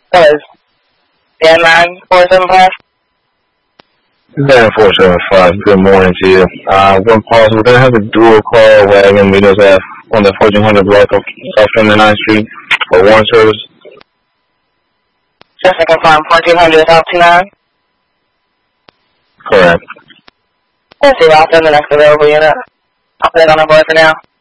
That was Dan 9475. Dan 475, good morning to you. When possible, they have a dual car wagon meet us at on the 1400 block of South 79th Street for warrant service. Just to confirm, 1400 South 29? Correct. Let's see, I'll send the next available unit. I'll put it on the board for now.